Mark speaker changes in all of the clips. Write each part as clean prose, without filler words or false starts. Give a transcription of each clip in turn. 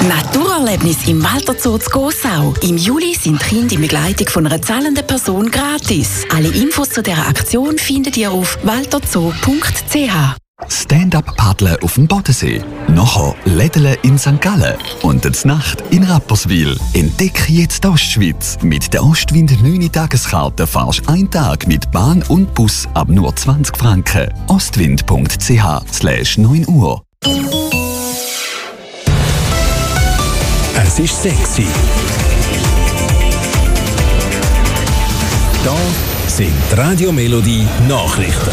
Speaker 1: Naturerlebnis im Walter Zoo zu Gossau. Im Juli sind Kinder in Begleitung von einer zahlenden Person gratis. Alle Infos zu dieser Aktion findet ihr auf walterzoo.ch.
Speaker 2: Stand-up-Paddeln auf dem Bodensee. Nachher Lädeln in St. Gallen. Und die Nacht in Rapperswil. Entdecke jetzt die Ostschweiz. Mit der Ostwind 9-Tageskarte fahrst du einen Tag mit Bahn und Bus ab nur 20 Franken. ostwind.ch/9 Uhr.
Speaker 3: Es ist sexy. Da sind die Radio Melodie Nachrichten.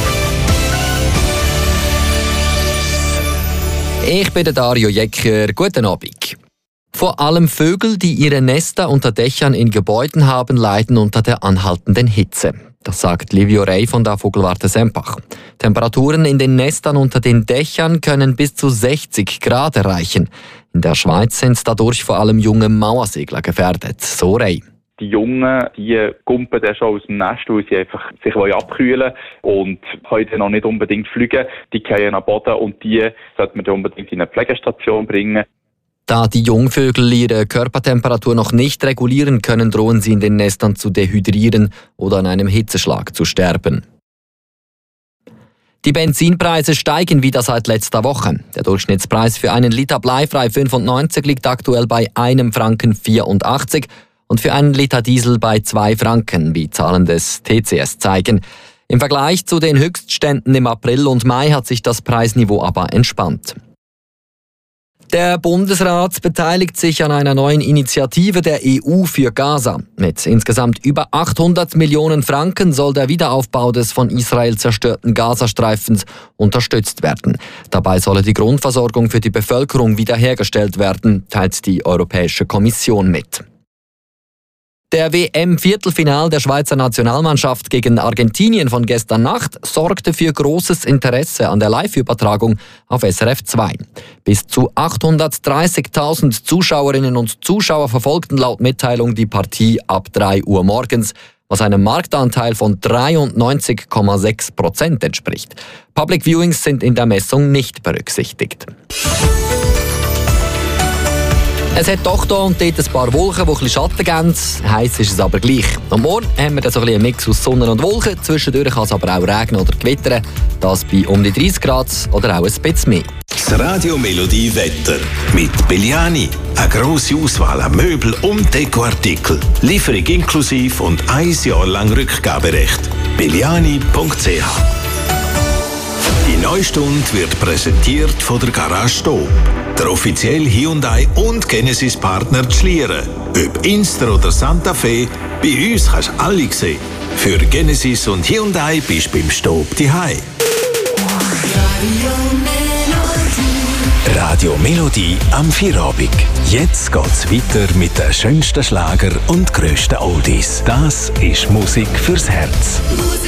Speaker 4: Ich bin der Dario Jecker. Guten Abend. Vor allem Vögel, die ihre Nester unter Dächern in Gebäuden haben, leiden unter der anhaltenden Hitze. Das sagt Livio Rey von der Vogelwarte Sempach. Temperaturen in den Nestern unter den Dächern können bis zu 60 Grad erreichen. In der Schweiz sind dadurch vor allem junge Mauersegler gefährdet. So Rey.
Speaker 5: Die Jungen, die kumpen dann schon aus dem Nest, weil sie einfach sich abkühlen wollen und können dann noch nicht unbedingt fliegen. Die fallen am Boden und die sollte man dann unbedingt in eine Pflegestation bringen.
Speaker 4: Da die Jungvögel ihre Körpertemperatur noch nicht regulieren können, drohen sie in den Nestern zu dehydrieren oder an einem Hitzeschlag zu sterben. Die Benzinpreise steigen wieder seit letzter Woche. Der Durchschnittspreis für einen Liter bleifrei 95 liegt aktuell bei 1,84 Franken und für einen Liter Diesel bei 2 Franken, wie Zahlen des TCS zeigen. Im Vergleich zu den Höchstständen im April und Mai hat sich das Preisniveau aber entspannt. Der Bundesrat beteiligt sich an einer neuen Initiative der EU für Gaza. Mit insgesamt über 800 Millionen Franken soll der Wiederaufbau des von Israel zerstörten Gazastreifens unterstützt werden. Dabei solle die Grundversorgung für die Bevölkerung wiederhergestellt werden, teilt die Europäische Kommission mit. Der WM-Viertelfinal der Schweizer Nationalmannschaft gegen Argentinien von gestern Nacht sorgte für großes Interesse an der Live-Übertragung auf SRF 2. Bis zu 830.000 Zuschauerinnen und Zuschauer verfolgten laut Mitteilung die Partie ab 3 Uhr morgens, was einem Marktanteil von 93,6% entspricht. Public Viewings sind in der Messung nicht berücksichtigt. Es hat doch hier und dort ein paar Wolken, die ein bisschen Schatten geben. Heiß ist es aber gleich. Und morgen haben wir dann so ein bisschen einen Mix aus Sonne und Wolken. Zwischendurch kann es aber auch regnen oder gewittern. Das bei um die 30 Grad oder auch ein bisschen mehr.
Speaker 3: Das Radio Melodie Wetter mit Belliani. Eine grosse Auswahl an Möbel- und Dekoartikel. Lieferung inklusive und 1 Jahr lang Rückgaberecht. Belliani.ch. Die Neustunde wird präsentiert von der Garage Stob, der offizielle Hyundai und Genesis-Partner Schlieren. Ob Inster oder Santa Fe, bei uns kannst du alle sehen. Für Genesis und Hyundai bist du beim Stob daheim. Radio Melodie am Feierabend. Jetzt geht's weiter mit den schönsten Schlager und grössten Oldies. Das ist Musik fürs Herz.